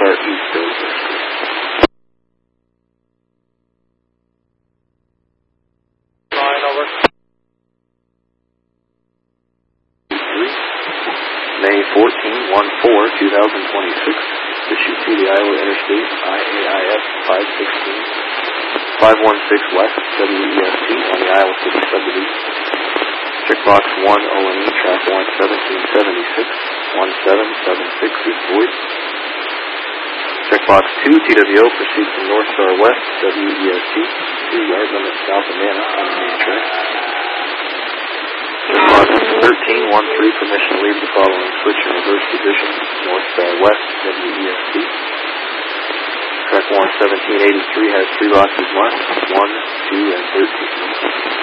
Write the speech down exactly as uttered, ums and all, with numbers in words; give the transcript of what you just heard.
start east of the street. Nine, over. May fourteenth, one four, two thousand twenty-six, issued to the Iowa Interstate I A I S five sixteen, five one six West W E S T on the Iowa City subdivision. Checkbox one O and E, track one, seventeen seventy-six, one seven seven six is void. Checkbox two, T W O, proceed from North Star West, W E S T, two yard limit south of Nana on the main track. Checkbox thirteen one three, permission to leave the following switch in reverse position, North Star West, W E S T. Track one, seventeen eighty-three has three boxes marked, one, two, and thirteen.